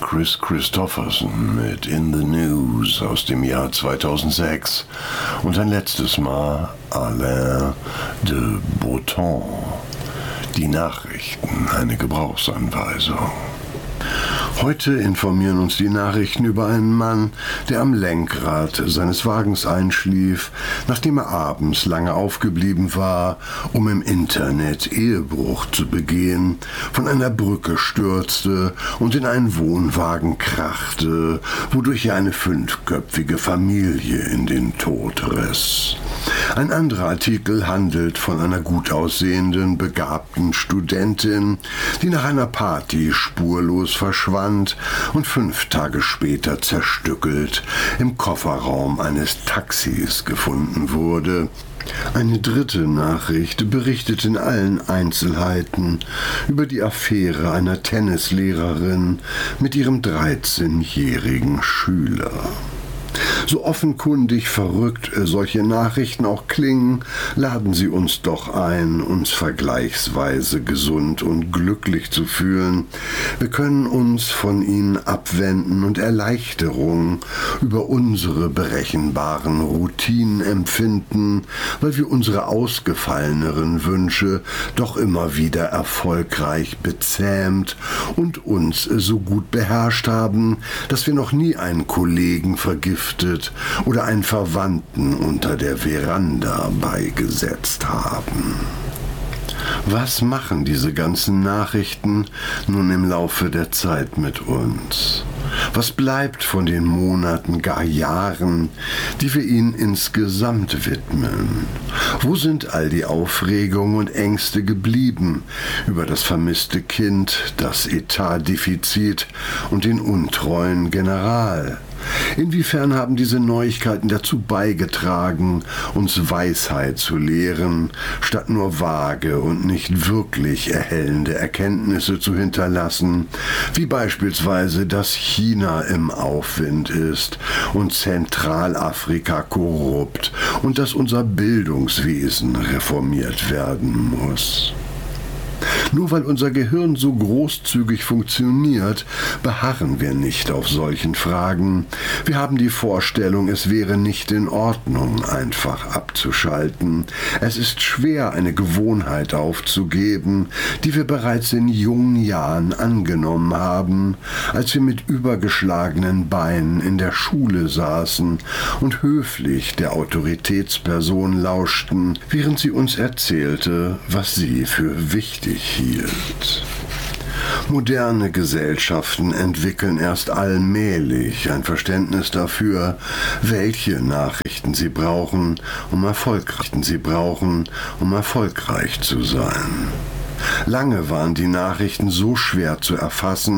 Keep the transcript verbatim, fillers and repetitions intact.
Chris Christopherson mit In the News aus dem Jahr zweitausendsechs und ein letztes Mal Alain de Botton. Die Nachrichten, eine Gebrauchsanweisung. Heute informieren uns die Nachrichten über einen Mann, der am Lenkrad seines Wagens einschlief, nachdem er abends lange aufgeblieben war, um im Internet Ehebruch zu begehen, von einer Brücke stürzte und in einen Wohnwagen krachte, wodurch er eine fünfköpfige Familie in den Tod riss. Ein anderer Artikel handelt von einer gut aussehenden, begabten Studentin, die nach einer Party spurlos verschwand und fünf Tage später zerstückelt im Kofferraum eines Taxis gefunden wurde. Eine dritte Nachricht berichtet in allen Einzelheiten über die Affäre einer Tennislehrerin mit ihrem dreizehnjährigen Schüler. So offenkundig verrückt solche Nachrichten auch klingen, laden sie uns doch ein, uns vergleichsweise gesund und glücklich zu fühlen. Wir können uns von ihnen abwenden und Erleichterung über unsere berechenbaren Routinen empfinden, weil wir unsere ausgefalleneren Wünsche doch immer wieder erfolgreich bezähmt und uns so gut beherrscht haben, dass wir noch nie einen Kollegen vergiftet oder einen Verwandten unter der Veranda beigesetzt haben. Was machen diese ganzen Nachrichten nun im Laufe der Zeit mit uns? Was bleibt von den Monaten, gar Jahren, die wir ihnen insgesamt widmen? Wo sind all die Aufregungen und Ängste geblieben über das vermisste Kind, das Etatdefizit und den untreuen General? Inwiefern haben diese Neuigkeiten dazu beigetragen, uns Weisheit zu lehren, statt nur vage und nicht wirklich erhellende Erkenntnisse zu hinterlassen, wie beispielsweise, dass China im Aufwind ist und Zentralafrika korrupt und dass unser Bildungswesen reformiert werden muss? Nur weil unser Gehirn so großzügig funktioniert, beharren wir nicht auf solchen Fragen. Wir haben die Vorstellung, es wäre nicht in Ordnung, einfach abzuschalten. Es ist schwer, eine Gewohnheit aufzugeben, die wir bereits in jungen Jahren angenommen haben, als wir mit übergeschlagenen Beinen in der Schule saßen und höflich der Autoritätsperson lauschten, während sie uns erzählte, was sie für wichtig hielt. Moderne Gesellschaften entwickeln erst allmählich ein Verständnis dafür, welche Nachrichten sie brauchen, um erfolgreich, sie brauchen, um erfolgreich zu sein. Lange waren die Nachrichten so schwer zu erfassen,